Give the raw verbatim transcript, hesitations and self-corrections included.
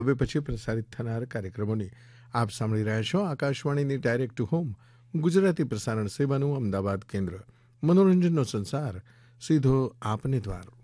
હવે પછી પ્રસારિત થનાર કાર્યક્રમોની આપ સાંભળી રહ્યા છો આકાશવાણીની ડાયરેક્ટ ટુ હોમ ગુજરાતી પ્રસારણ સેવાનું અમદાવાદ કેન્દ્ર. મનોરંજનનો સંસાર સીધો આપને દ્વાર.